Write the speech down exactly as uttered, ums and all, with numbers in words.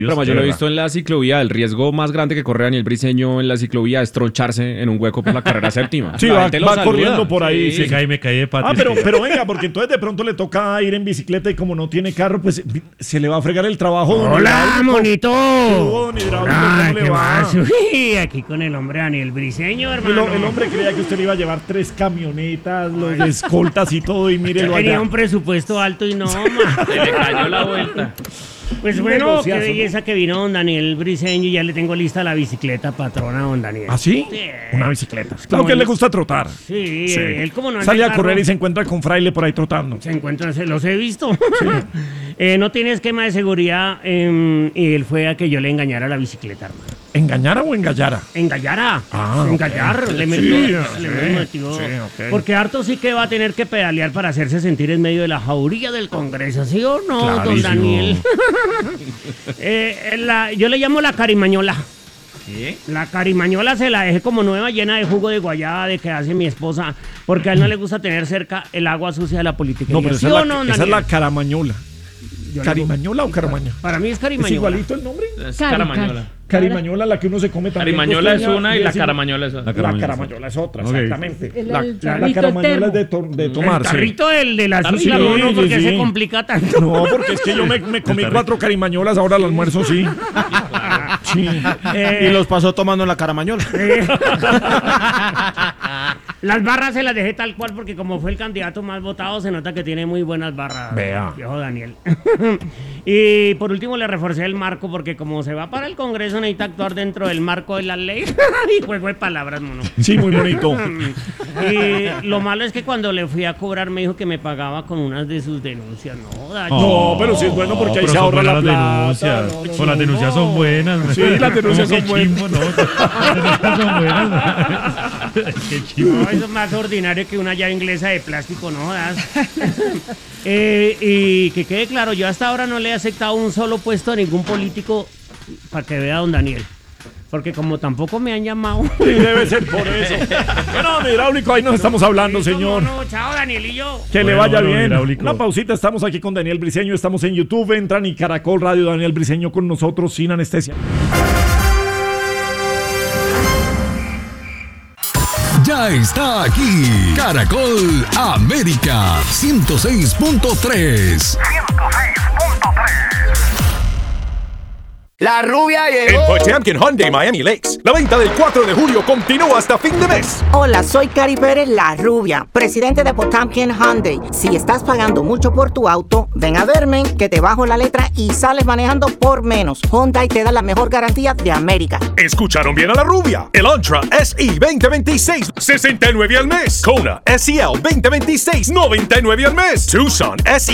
Pero yo lo he visto en la ciclovía, el riesgo más grande que corre Daniel Briseño en la ciclovía es troncharse en un hueco por la carrera séptima. Sí, va, va corriendo por ahí. Sí, sí. Cae, me caí de patas. Ah, pero, pero venga, porque entonces de pronto le toca ir en bicicleta y como no tiene carro, pues se le va a fregar el trabajo. ¡Hola, monito! Don Hidráulico, ¿cómo le va? Uy, aquí con el hombre Daniel Briseño, hermano. El, el hombre creía que usted le iba a llevar tres camionetas, los de escoltas y todo, y mírelo allá. Tenía un presupuesto alto y no, ma. Se le cayó la vuelta. Pues bueno, qué belleza, ¿no? Que vino don Daniel Briseño y ya le tengo lista la bicicleta patrona, don Daniel. ¿Ah, sí? Sí. Una bicicleta. Claro que a él le gusta trotar. Sí, sí. Él como no sale a correr y se encuentra con Fraile por ahí trotando. Se encuentra, se los he visto. Sí. eh, no tiene esquema de seguridad eh, y él fue a que yo le engañara la bicicleta, hermano. ¿Engañara o engallara? Engallara. Ah, engallar. Okay. Le metió. Sí, le sí, metió. sí, okay. Porque harto sí que va a tener que pedalear para hacerse sentir en medio de la jauría del Congreso, ¿sí o no, Clarísimo. don Daniel? eh, la, yo le llamo la carimañola. ¿Qué? La carimañola se la dejé como nueva, llena de jugo de guayaba de que hace mi esposa, porque a él no le gusta tener cerca el agua sucia de la política. No, pero ¿Sí esa, o es la, no, esa es Daniel? la carimañola. Yo le- ¿Carimañola o caramaña? Para mí es carimañola. ¿Es igualito el nombre? Es Cari, caramañola. Carimañola, la que uno se come también. Carimañola es costeña, una y la así- caramañola es La otra. caramañola es otra, Ok. exactamente. El- la, el la- la tarrito, el caramañola es termo. de, to- de tomar, El sí. carrito del de la Tarrito, sucia, no, no, sí, porque sí, se sí. complica tanto. No, porque es que yo me, me comí cuatro carimañolas, ahora al almuerzo sí. Sí. Eh, Y los pasó tomando en la caramañola. Eh, Las barras se las dejé tal cual porque como fue el candidato más votado se nota que tiene muy buenas barras. Vea. Viejo Daniel. Y por último le reforcé el marco porque como se va para el Congreso necesita actuar dentro del marco de la ley. Y juego de palabras, mono. Sí, muy bonito. Y lo malo es que cuando le fui a cobrar me dijo que me pagaba con unas de sus denuncias. No, Daño. No, pero sí es bueno porque ahí pero se son ahorra la buenas plata. las denuncias. No, no, Pues no, las denuncias no. son buenas. Sí, las denuncias ¿Cómo son que buenas. chimbo? No, las denuncias son buenas. Qué chimbo. No, eso es más ordinario que una llave inglesa de plástico, no jodas. eh, y que quede claro, yo hasta ahora no le he aceptado un solo puesto a ningún político para que vea a don Daniel. Porque como tampoco me han llamado. Sí, debe ser por eso. Bueno, don Hidráulico, ahí nos estamos hablando, Listo, señor. mono. Chao, Danielillo. Que le Bueno, vaya bueno, bien. Hidráulico. Una pausita, estamos aquí con Daniel Briseño, estamos en YouTube, entran y Caracol Radio, Daniel Briseño con nosotros sin anestesia. Ya está aquí Caracol América ciento seis punto tres. La rubia llegó. En Potemkin Hyundai Miami Lakes, la venta del cuatro de julio continúa hasta fin de mes. Hola, soy Cari Pérez, la rubia, presidente de Potemkin Hyundai. Si estás pagando mucho por tu auto, ven a verme, que te bajo la letra y sales manejando por menos. Hyundai te da la mejor garantía de América. Escucharon bien a la rubia. El Antra S E veinte veintiséis, sesenta y nueve al mes. Kona S E L veinte veintiséis, noventa y nueve al mes. Tucson S E